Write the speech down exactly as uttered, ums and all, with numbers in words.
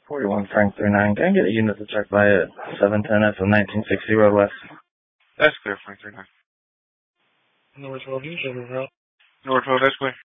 forty-one Frank thirty-nine. Can I get a unit to check by at seven ten F of nineteen sixty Road West? That's clear, Frank thirty-nine. Number twelve, you should be out. Number twelve, that's clear.